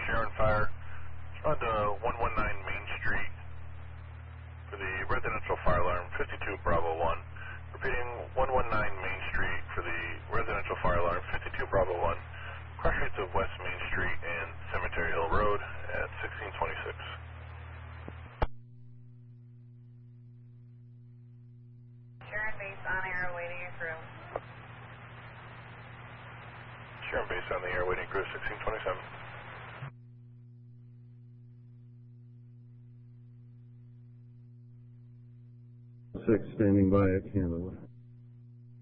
Sharon Fire. Respond to 119 Main Street for the residential fire alarm 52 Bravo 1. Repeating 119 Main Street for the residential fire alarm 52 Bravo 1. Cross streets of West Main Street and Cemetery Hill Road at 1626. Sharon Base on air awaiting your crew. Sharon Base on the air waiting crew 1627. 6 standing by at Canada.